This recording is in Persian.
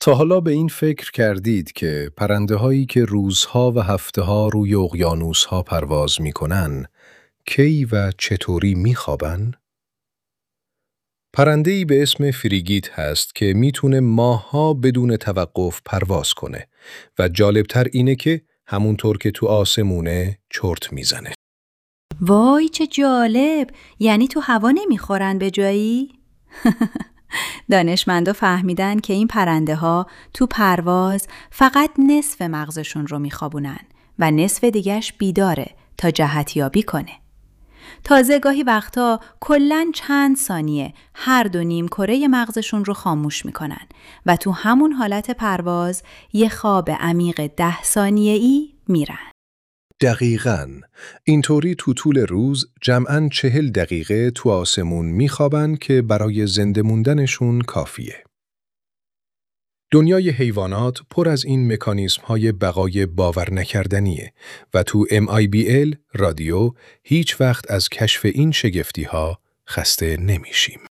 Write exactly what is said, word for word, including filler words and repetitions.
تا حالا به این فکر کردید که پرنده هایی که روزها و هفته ها روی اقیانوس ها پرواز می کنن، کی و چطوری می خوابن؟ پرنده‌ای به اسم فریگیت هست که میتونه ماه‌ها بدون توقف پرواز کنه و جالبتر اینه که همونطور که تو آسمونه چرت میزنه. وای چه جالب! یعنی تو هوا نمیخورن به جایی؟ دانشمندا فهمیدن که این پرنده ها تو پرواز فقط نصف مغزشون رو میخوابونن و نصف دیگه‌اش بیداره تا جهتیابی کنه. تازه گاهی وقتا کلاً چند ثانیه هر دو نیم کره مغزشون رو خاموش میکنن و تو همون حالت پرواز یه خواب عمیق ده ثانیه‌ای میرن. دقیقاً. اینطوری تو طول روز جمعاً چهل دقیقه تو آسمون میخوابن که برای زنده موندنشون کافیه. دنیای حیوانات پر از این مکانیزم‌های بقای باور نکردنیه و تو ام آی بی ال رادیو هیچ وقت از کشف این شگفتی‌ها خسته نمیشیم.